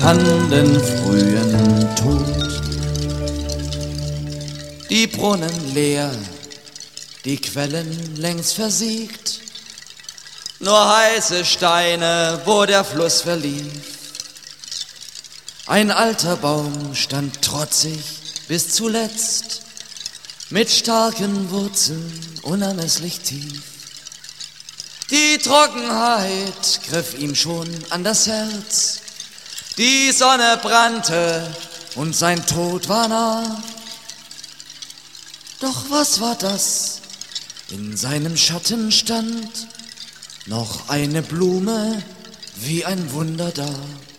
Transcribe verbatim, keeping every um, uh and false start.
fanden frühen Tod. Die Brunnen leer, die Quellen längst versiegt, nur heiße Steine, wo der Fluss verlief. Ein alter Baum stand trotzig bis zuletzt, mit starken Wurzeln unermesslich tief. Die Trockenheit griff ihm schon an das Herz, die Sonne brannte und sein Tod war nah. Doch was war das? In seinem Schatten stand noch eine Blume wie ein Wunder da.